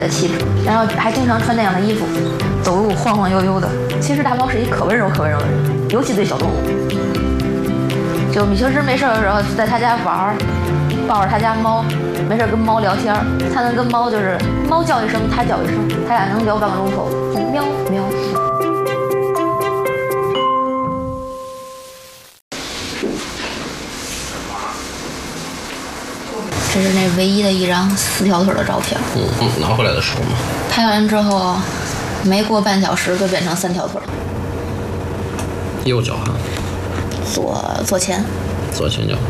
的气质，然后还经常穿那样的衣服，走路晃晃悠悠的。其实大猫是一可温柔的人，尤其对小动物。就米修斯没事的时候在他家玩，抱着他家猫，没事跟猫聊天，他能跟猫就是猫叫一声，他叫一声，他俩能聊半个钟头，喵喵。这是那唯一的一张4条腿的照片。 拿回来的时候嘛。 拍完之后，没过半小时就变成3条腿。 右脚哈。 左前。 左前脚。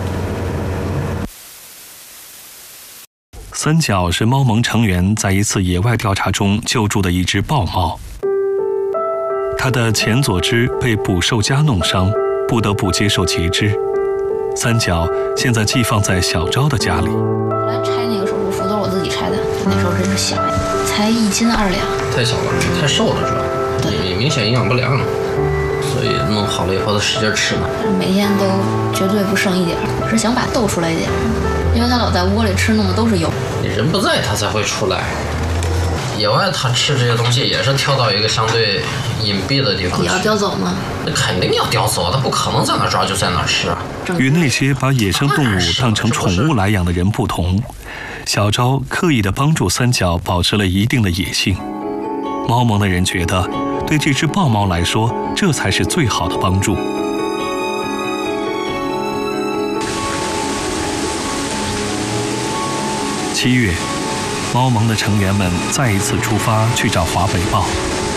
三角是猫盟成员在一次野外调查中救助的一只豹猫，它的前左肢被捕兽夹弄伤，不得不接受截肢。三角现在寄放在小昭的家里。 后来拆那个手术服都是我自己拆的，那时候真是小呀，才1斤2两。 太小了，太瘦了是吧？对，明显营养不良，所以弄好了以后他使劲吃呢。 每天都绝对不剩一点，是想把逗出来一点，因为他老在窝里吃，弄的都是油。 你人不在他才会出来。野外他吃这些东西也是跳到一个相对隐蔽的地方去。 也要叼走吗？ 那肯定要叼走，他不可能在哪抓就在哪吃。 与那些把野生动物当成宠物来养的人不同，小昭刻意地帮助三角保持了一定的野性。猫盟的人觉得，对这只豹猫来说，这才是最好的帮助。7月，猫盟的成员们再一次出发去找华北豹。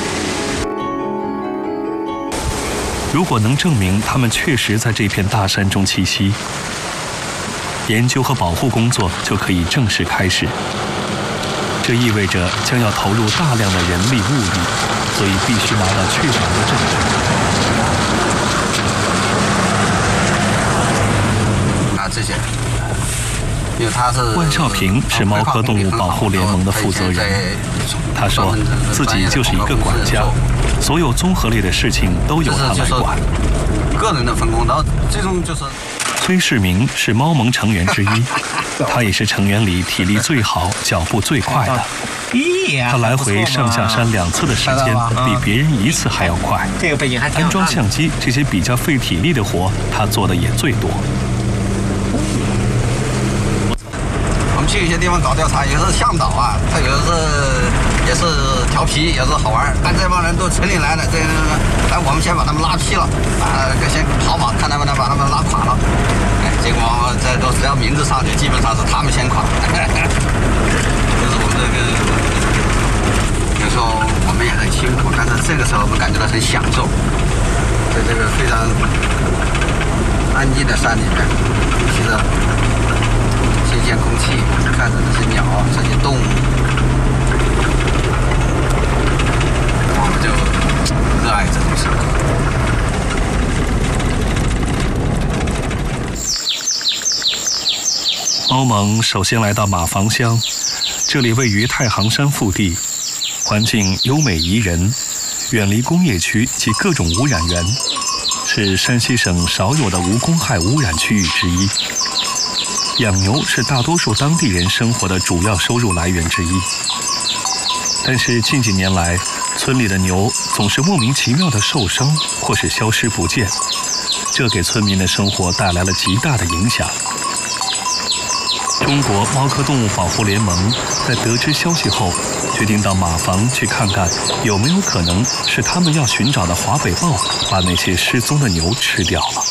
如果能证明它们确实在这片大山中栖息，研究和保护工作就可以正式开始。这意味着将要投入大量的人力物力，所以必须拿到确凿的证据。 这些。因为他是万少平是猫科动物保护联盟的负责人，他说自己就是一个管家，所有综合类的事情都由他来管。 个人的分工，然后这种就是。 崔世明是猫盟成员之一，他也是成员里体力最好、脚步最快的。他来回上下山2次的时间，比别人1次还要快。安装相机这些比较费体力的活，他做的也最多。 去一些地方搞调查，也是向导啊，他有的是也是调皮，也是好玩。但这帮人都村里来的，来我们先把他们拉劈了，先跑马，看能不能把他们拉垮了。结果这都只要名字上去，基本上是他们先垮。就是我们这个，有时候我们也很辛苦，但是这个时候我们感觉到很享受，在这个非常安静的山里面，其实。新鲜空气，看着这些鸟，这些动物，我们就热爱这种生活。猫盟首先来到马房乡，这里位于太行山腹地，环境优美宜人，远离工业区及各种污染源，是山西省少有的无公害污染区域之一。养牛是大多数当地人生活的主要收入来源之一，但是近几年来，村里的牛总是莫名其妙的受伤或是消失不见，这给村民的生活带来了极大的影响。中国猫科动物保护联盟在得知消息后，决定到马房去看看有没有可能是他们要寻找的华北豹把那些失踪的牛吃掉了。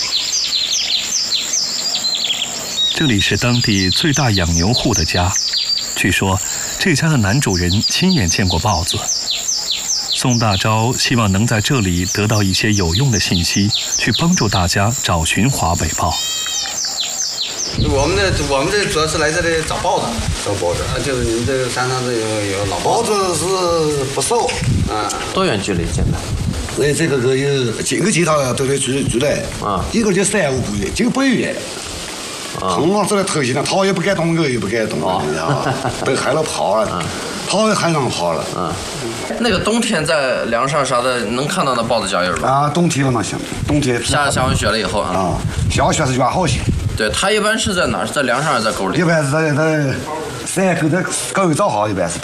这里是当地最大养牛户的家，据说这家的男主人亲眼见过豹子。宋大钊希望能在这里得到一些有用的信息，去帮助大家找寻华北豹。 我们这主要是来这里找豹子，就是你们这个山上这有老豹子是不瘦， 多远距离见的？ 这个有几个街道都得住来，一个就3、5公里，这个不远。空往这来偷袭呢，逃也不敢动，我也不敢动，你知道吧？被害了跑了，跑也害上跑了。 那个冬天在梁上啥的，能看到那豹子脚印吗？ 冬天了嘛，冬天下完雪了以后下雪是越好些。 对，它一般是在哪儿？在梁上还是在沟里？ 一般是在山沟的沟找好，一般是。